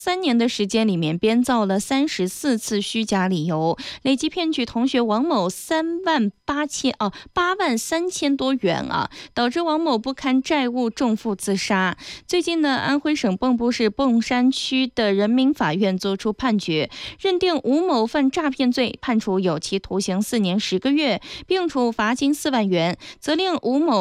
3年的时间里面编造了34次虚假理由，累计骗取同学王某8万3千多元啊，导致王某不堪债务重负自杀。最近呢，安徽省蚌埠市砀山区的人民法院作出判决，认定吴某犯诈骗罪，判处有期徒刑4年10个月，并处罚金4万元，责令吴某